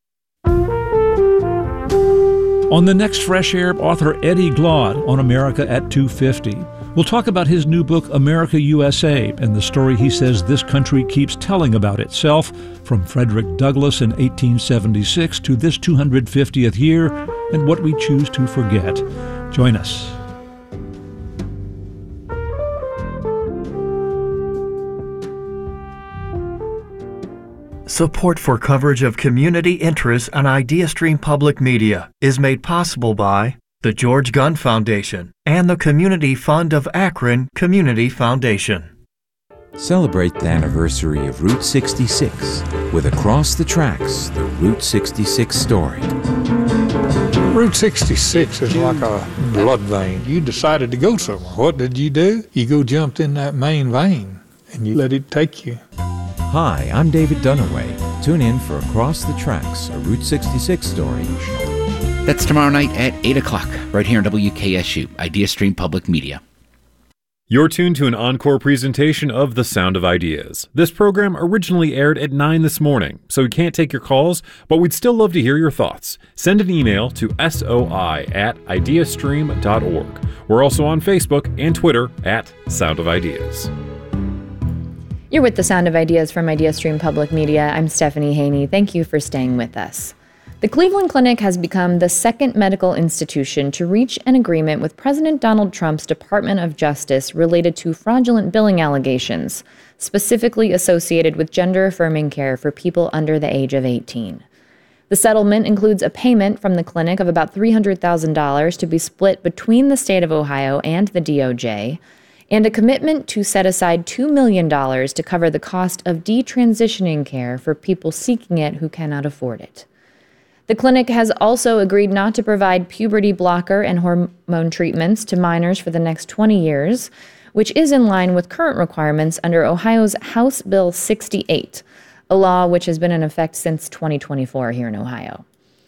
On the next Fresh Air, author Eddie Glaude on America at two fifty. We'll talk about his new book, America U S A, and the story he says this country keeps telling about itself, from Frederick Douglass in eighteen seventy-six to this two hundred fiftieth year, and what we choose to forget. Join us. Support for coverage of community interests on IdeaStream Public Media is made possible by the George Gunn Foundation and the Community Fund of Akron Community Foundation. Celebrate the anniversary of Route sixty-six with Across the Tracks, the Route sixty-six story. Route sixty-six is like a blood vein. You decided to go somewhere. What did you do? You go jumped in that main vein and you let it take you. Hi, I'm David Dunaway. Tune in for Across the Tracks, a Route sixty-six story. That's tomorrow night at eight o'clock, right here on W K S U, IdeaStream Public Media. You're tuned to an encore presentation of The Sound of Ideas. This program originally aired at nine this morning, so we can't take your calls, but we'd still love to hear your thoughts. Send an email to soi at ideastream dot org. We're also on Facebook and Twitter at Sound of Ideas. You're with The Sound of Ideas from IdeaStream Public Media. I'm Stephanie Haney. Thank you for staying with us. The Cleveland Clinic has become the second medical institution to reach an agreement with President Donald Trump's Department of Justice related to fraudulent billing allegations, specifically associated with gender-affirming care for people under the age of eighteen. The settlement includes a payment from the clinic of about three hundred thousand dollars to be split between the state of Ohio and the D O J, and a commitment to set aside two million dollars to cover the cost of detransitioning care for people seeking it who cannot afford it. The clinic has also agreed not to provide puberty blocker and hormone treatments to minors for the next twenty years, which is in line with current requirements under Ohio's House Bill sixty-eight, a law which has been in effect since twenty twenty-four here in Ohio.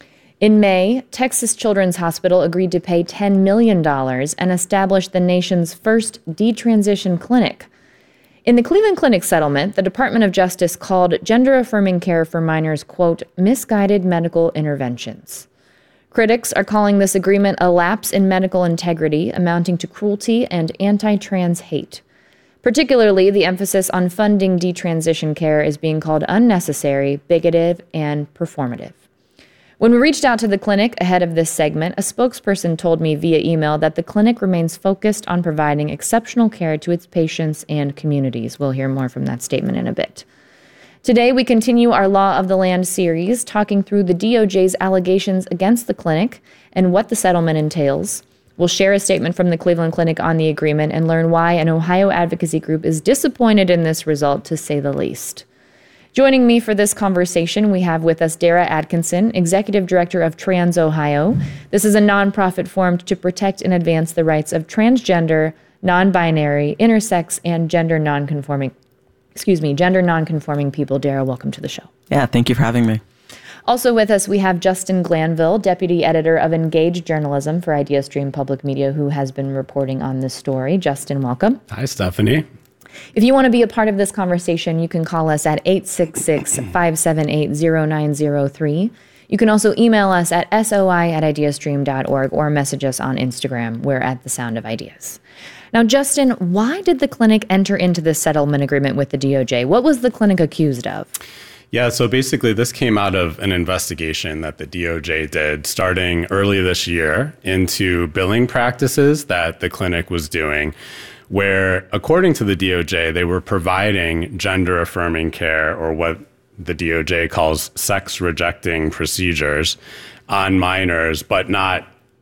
In May, Texas Children's Hospital agreed to pay ten million dollars and establish the nation's first detransition clinic. In the Cleveland Clinic settlement, the Department of Justice called gender-affirming care for minors, quote, misguided medical interventions. Critics are calling this agreement a lapse in medical integrity, amounting to cruelty and anti-trans hate. Particularly, the emphasis on funding detransition care is being called unnecessary, bigoted, and performative. When we reached out to the clinic ahead of this segment, a spokesperson told me via email that the clinic remains focused on providing exceptional care to its patients and communities. We'll hear more from that statement in a bit. Today, we continue our Law of the Land series, talking through the D O J's allegations against the clinic and what the settlement entails. We'll share a statement from the Cleveland Clinic on the agreement and learn why an Ohio advocacy group is disappointed in this result, to say the least. Joining me for this conversation, we have with us Dara Atkinson, Executive Director of Trans Ohio. This is a nonprofit formed to protect and advance the rights of transgender, non-binary, intersex, and gender non-conforming, excuse me, gender non-conforming people. Dara, welcome to the show. Yeah, thank you for having me. Also with us, we have Justin Glanville, Deputy Editor of Engage Journalism for IdeaStream Public Media, who has been reporting on this story. Justin, welcome. Hi, Stephanie. If you want to be a part of this conversation, you can call us at eight six six, five seven eight, zero nine zero three. You can also email us at soi at ideastream dot org or message us on Instagram. We're at The Sound of Ideas. Now, Justin, why did the clinic enter into this settlement agreement with the D O J? What was the clinic accused of? Yeah, so basically this came out of an investigation that the D O J did starting early this year into billing practices that the clinic was doing, where, according to the D O J, they were providing gender-affirming care, or what the D O J calls sex-rejecting procedures, on minors, but not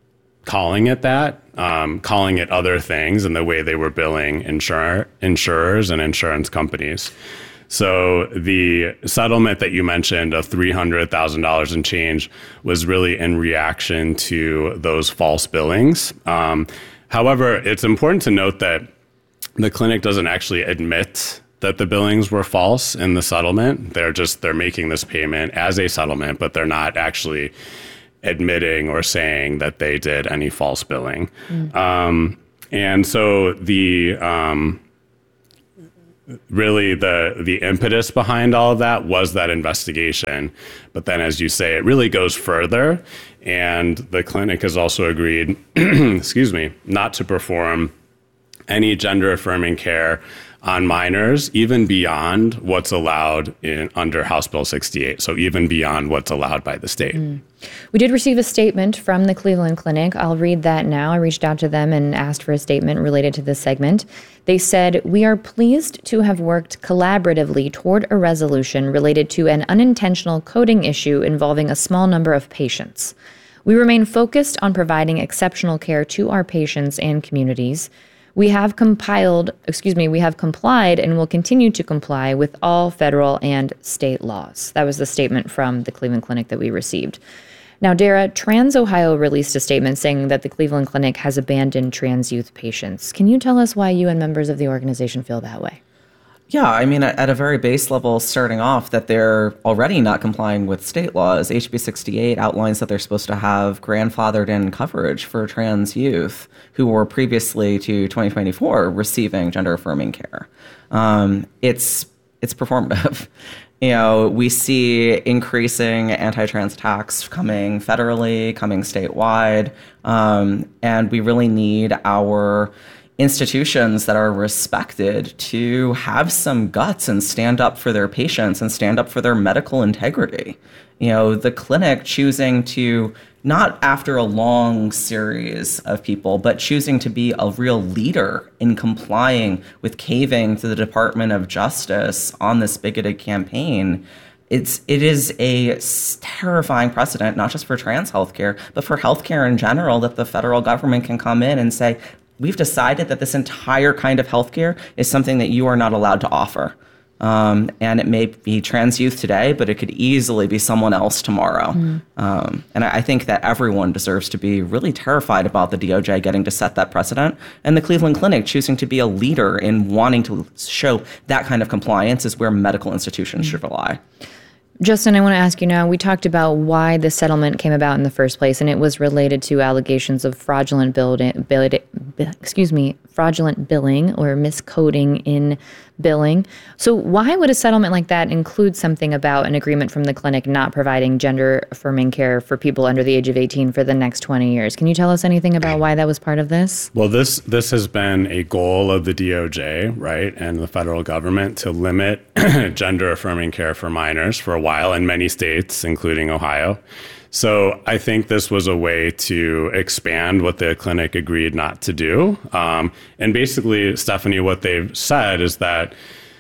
calling it that, um, calling it other things in the way they were billing insur- insurers and insurance companies. So the settlement that you mentioned of three hundred thousand dollars and change was really in reaction to those false billings. Um, however, it's important to note that the clinic doesn't actually admit that the billings were false in the settlement. They're just, they're making this payment as a settlement, but they're not actually admitting or saying that they did any false billing. Mm. Um, and so the... Um, Really, the the impetus behind all of that was that investigation. But then, as you say, it really goes further. And the clinic has also agreed, excuse me, not to perform any gender-affirming care on minors, even beyond what's allowed in under House Bill sixty-eight. So even beyond what's allowed by the state. Mm. We did receive a statement from the Cleveland Clinic. I'll read that now. I reached out to them and asked for a statement related to this segment. They said, "We are pleased to have worked collaboratively toward a resolution related to an unintentional coding issue involving a small number of patients. We remain focused on providing exceptional care to our patients and communities. We have compiled, excuse me, we have complied and will continue to comply with all federal and state laws." That was the statement from the Cleveland Clinic that we received. Now, Dara, Trans Ohio released a statement saying that the Cleveland Clinic has abandoned trans youth patients. Can you tell us why you and members of the organization feel that way? Yeah, I mean, at a very base level, starting off, that they're already not complying with state laws. H B sixty-eight outlines that they're supposed to have grandfathered in coverage for trans youth who were previously to twenty twenty-four receiving gender-affirming care. Um, it's it's performative. You know, we see increasing anti-trans attacks coming federally, coming statewide, um, and we really need our institutions that are respected to have some guts and stand up for their patients and stand up for their medical integrity. You know, the clinic choosing to, not after a long series of people, but choosing to be a real leader in complying with caving to the Department of Justice on this bigoted campaign. It's, it is a terrifying precedent, not just for trans healthcare, but for healthcare in general, that the federal government can come in and say, we've decided that this entire kind of healthcare is something that you are not allowed to offer. Um, and it may be trans youth today, but it could easily be someone else tomorrow. Mm. Um, and I, I think that everyone deserves to be really terrified about the D O J getting to set that precedent, and the Cleveland Clinic choosing to be a leader in wanting to show that kind of compliance is where medical institutions mm. should rely. Justin, I want to ask you now, we talked about why the settlement came about in the first place, and it was related to allegations of fraudulent building, bill, excuse me, fraudulent billing or miscoding in billing. So why would a settlement like that include something about an agreement from the clinic not providing gender-affirming care for people under the age of eighteen for the next twenty years? Can you tell us anything about why that was part of this? Well, this this has been a goal of the D O J, right, and the federal government to limit gender-affirming care for minors for a while in many states, including Ohio. So I think this was a way to expand what the clinic agreed not to do. Um, and basically, Stephanie, what they've said is that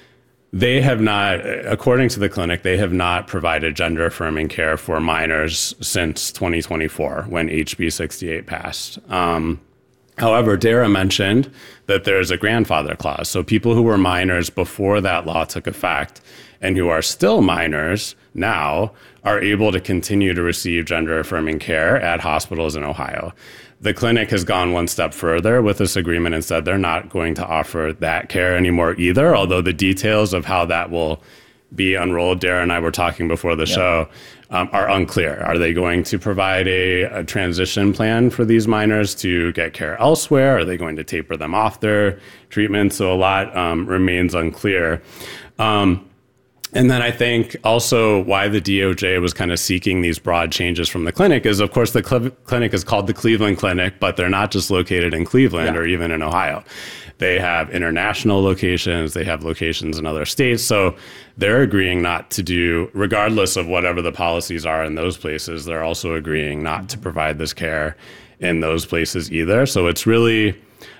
they have not, according to the clinic, they have not provided gender-affirming care for minors since twenty twenty-four, when H B sixty-eight passed. Um, however, Dara mentioned that there's a grandfather clause. So people who were minors before that law took effect and who are still minors now are able to continue to receive gender-affirming care at hospitals in Ohio. The clinic has gone one step further with this agreement and said they're not going to offer that care anymore either, although the details of how that will be unrolled, Dara and I were talking before the yep. show, um, are unclear. Are they going to provide a, a transition plan for these minors to get care elsewhere? Are they going to taper them off their treatment? So a lot um, remains unclear. Um, And then I think also why the D O J was kind of seeking these broad changes from the clinic is, of course, the cl- clinic is called the Cleveland Clinic, but they're not just located in Cleveland yeah. or even in Ohio. They have international locations. They have locations in other states. So they're agreeing not to do, regardless of whatever the policies are in those places, they're also agreeing not to provide this care in those places either. So it's really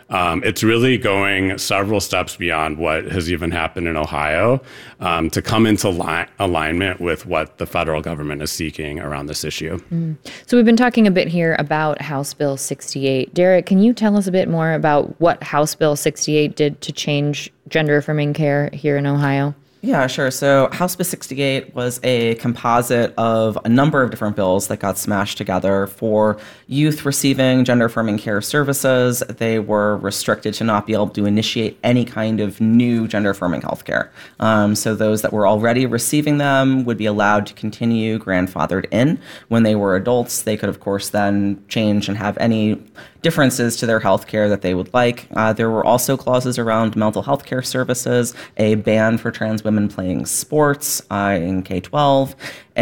Um, it's really going several steps beyond what has even happened in Ohio um, to come into li- alignment with what the federal government is seeking around this issue. Mm. So we've been talking a bit here about House Bill sixty-eight. Derek, can you tell us a bit more about what House Bill sixty-eight did to change gender-affirming care here in Ohio? Yeah, sure. So House Bill sixty-eight was a composite of a number of different bills that got smashed together for youth receiving gender-affirming care services. They were restricted to not be able to initiate any kind of new gender-affirming health care. Um, so those that were already receiving them would be allowed to continue grandfathered in. When they were adults, they could, of course, then change and have any differences to their health care that they would like. Uh, there were also clauses around mental health care services, a ban for trans women playing sports uh, in K twelve,